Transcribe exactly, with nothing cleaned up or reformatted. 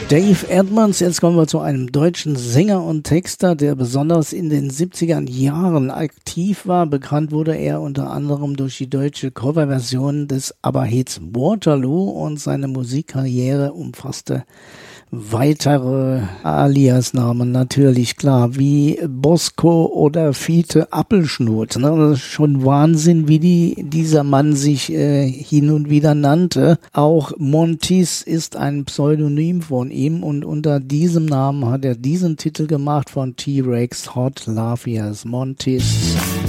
Dave Edmunds, jetzt kommen wir zu einem deutschen Sänger und Texter, der besonders in den siebziger Jahren aktiv war. Bekannt wurde er unter anderem durch die deutsche Coverversion des ABBA-Hits Waterloo und seine Musikkarriere umfasste weitere Aliasnamen natürlich, klar, wie Bosco oder Fiete Appelschnut. Ne? Das ist schon Wahnsinn, wie die, dieser Mann sich äh, hin und wieder nannte. Auch Montis ist ein Pseudonym von ihm und unter diesem Namen hat er diesen Titel gemacht von T-Rex, Hot Love Yes, Montis.